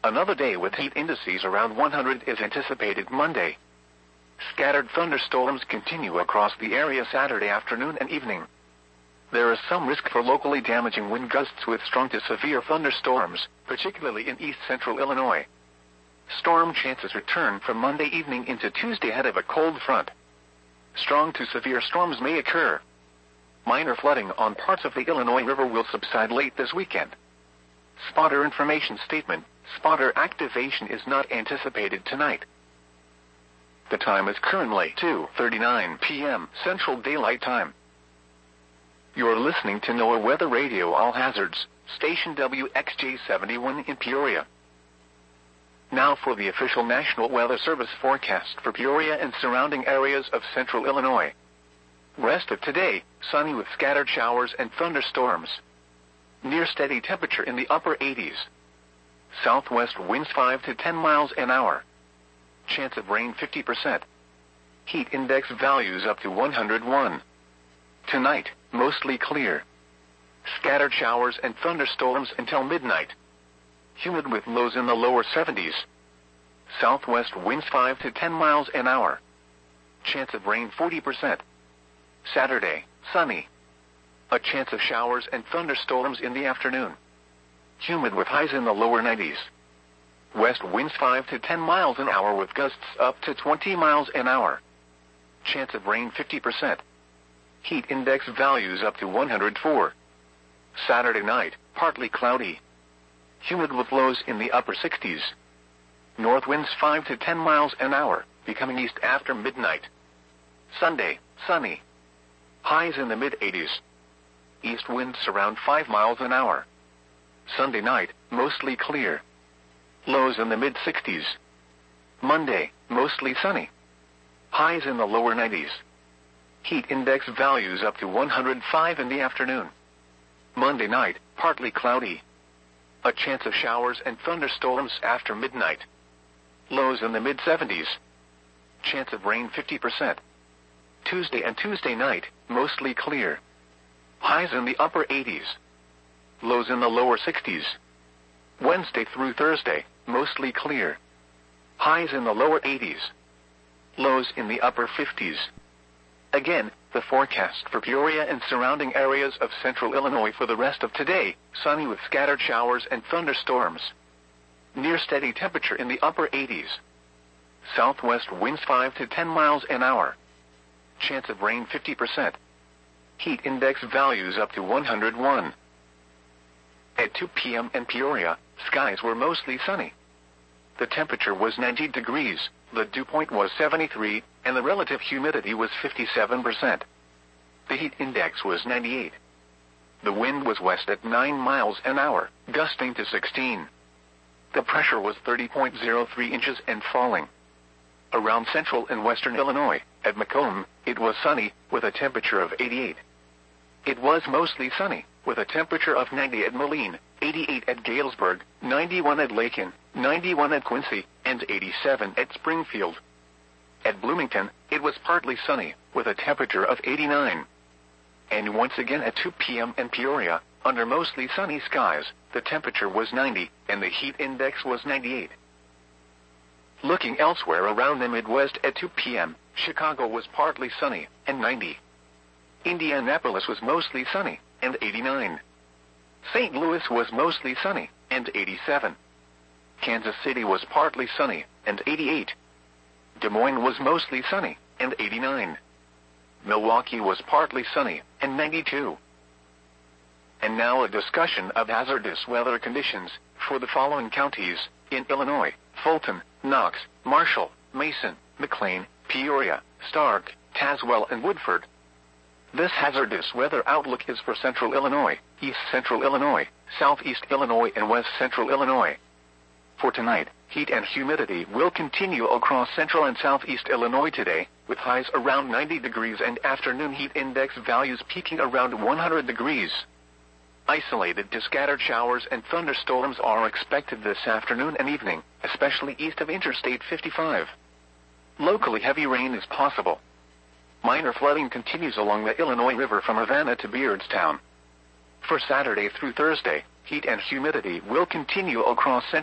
Another day with heat indices around 100 is anticipated Monday. Scattered thunderstorms continue across the area Saturday afternoon and evening. There is some risk for locally damaging wind gusts with strong to severe thunderstorms, particularly in east-central Illinois. Storm chances return from Monday evening into Tuesday ahead of a cold front. Strong to severe storms may occur. Minor flooding on parts of the Illinois River will subside late this weekend. Spotter information statement: spotter activation is not anticipated tonight. The time is currently 2:39 p.m. Central Daylight Time. You're listening to NOAA Weather Radio All Hazards, station WXJ71 in Peoria. Now for the official National Weather Service forecast for Peoria and surrounding areas of central Illinois. Rest of today, sunny with scattered showers and thunderstorms. Near steady temperature in the upper 80s. Southwest winds 5 to 10 miles an hour. Chance of rain 50%. Heat index values up to 101. Tonight, mostly clear. Scattered showers and thunderstorms until midnight. Humid with lows in the lower 70s. Southwest winds 5 to 10 miles an hour. Chance of rain 40%. Saturday, sunny. A chance of showers and thunderstorms in the afternoon. Humid with highs in the lower 90s. West winds 5 to 10 miles an hour with gusts up to 20 miles an hour. Chance of rain 50%. Heat index values up to 104. Saturday night, partly cloudy. Humid with lows in the upper 60s. North winds 5 to 10 miles an hour, becoming east after midnight. Sunday, sunny. Highs in the mid-80s. East winds around 5 miles an hour. Sunday night, mostly clear. Lows in the mid-60s. Monday, mostly sunny. Highs in the lower 90s. Heat index values up to 105 in the afternoon. Monday night, partly cloudy. A chance of showers and thunderstorms after midnight. Lows in the mid-70s. Chance of rain 50%. Tuesday and Tuesday night, mostly clear. Highs in the upper 80s. Lows in the lower 60s. Wednesday through Thursday, mostly clear. Highs in the lower 80s. Lows in the upper 50s. Again, the forecast for Peoria and surrounding areas of central Illinois for the rest of today: sunny with scattered showers and thunderstorms. Near steady temperature in the upper 80s. Southwest winds 5 to 10 miles an hour. Chance of rain 50%. Heat index values up to 101. At 2 p.m. in Peoria, skies were mostly sunny. The temperature was 90 degrees, the dew point was 73, and the relative humidity was 57%. The heat index was 98. The wind was west at 9 miles an hour, gusting to 16. The pressure was 30.03 inches and falling. Around central and western Illinois, at Macomb, it was sunny, with a temperature of 88. It was mostly sunny, with a temperature of 90 at Moline, 88 at Galesburg, 91 at Lakin, 91 at Quincy, and 87 at Springfield. At Bloomington, it was partly sunny, with a temperature of 89. And once again at 2 p.m. in Peoria, under mostly sunny skies, the temperature was 90, and the heat index was 98. Looking elsewhere around the Midwest at 2 p.m., Chicago was partly sunny, and 90. Indianapolis was mostly sunny, and 89. St. Louis was mostly sunny, and 87. Kansas City was partly sunny, and 88. Des Moines was mostly sunny, and 89. Milwaukee was partly sunny, and 92. And now a discussion of hazardous weather conditions for the following counties in Illinois: Fulton, Knox, Marshall, Mason, McLean, Peoria, Stark, Tazewell, and Woodford. This hazardous weather outlook is for central Illinois, east central Illinois, southeast Illinois, and west central Illinois. For tonight, heat and humidity will continue across central and southeast Illinois today, with highs around 90 degrees and afternoon heat index values peaking around 100 degrees. Isolated to scattered showers and thunderstorms are expected this afternoon and evening, especially east of Interstate 55. Locally heavy rain is possible. Minor flooding continues along the Illinois River from Havana to Beardstown. For Saturday through Thursday, heat and humidity will continue across central